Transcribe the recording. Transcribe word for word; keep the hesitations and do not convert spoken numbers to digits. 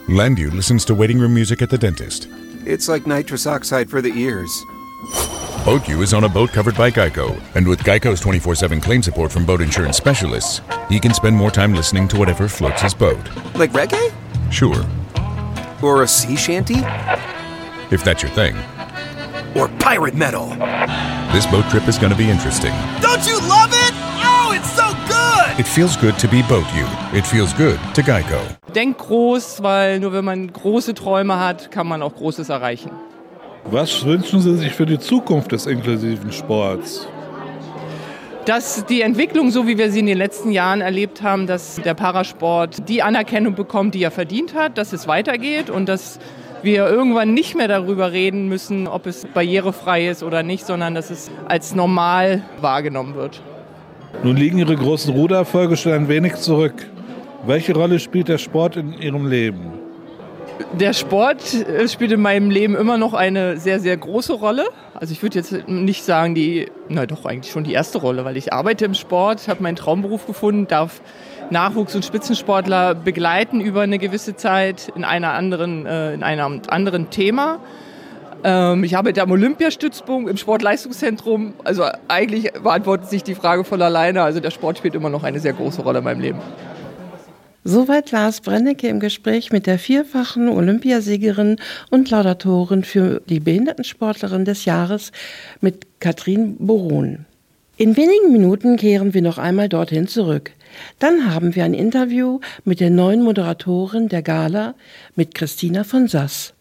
Landu listens to waiting room music at the dentist. It's like nitrous oxide for the ears. BoatU is on a boat covered by Geico. And with Geico's twenty-four seven claim support from boat insurance specialists, he can spend more time listening to whatever floats his boat. Like reggae? Sure. Or a sea shanty? If that's your thing. Or pirate metal? This boat trip is going to be interesting. Don't you love it? Oh, it's so good! It feels good to be BoatU. It feels good to Geico. Denk groß, weil nur wenn man große Träume hat, kann man auch Großes erreichen. Was wünschen Sie sich für die Zukunft des inklusiven Sports? Dass die Entwicklung, so wie wir sie in den letzten Jahren erlebt haben, dass der Parasport die Anerkennung bekommt, die er verdient hat, dass es weitergeht und dass wir irgendwann nicht mehr darüber reden müssen, ob es barrierefrei ist oder nicht, sondern dass es als normal wahrgenommen wird. Nun liegen Ihre großen Rudererfolge schon ein wenig zurück. Welche Rolle spielt der Sport in Ihrem Leben? Der Sport spielt in meinem Leben immer noch eine sehr, sehr große Rolle. Also ich würde jetzt nicht sagen, die, na doch eigentlich schon die erste Rolle, weil ich arbeite im Sport, habe meinen Traumberuf gefunden, darf Nachwuchs- und Spitzensportler begleiten über eine gewisse Zeit in einer anderen, äh, in einem anderen Thema. Ähm, ich arbeite am Olympiastützpunkt im Sportleistungszentrum. Also eigentlich beantwortet sich die Frage von alleine. Also der Sport spielt immer noch eine sehr große Rolle in meinem Leben. Soweit Lars Brennecke im Gespräch mit der vierfachen Olympiasiegerin und Laudatorin für die Behindertensportlerin des Jahres mit Katrin Boron. In wenigen Minuten kehren wir noch einmal dorthin zurück. Dann haben wir ein Interview mit der neuen Moderatorin der Gala, mit Christina von Sass.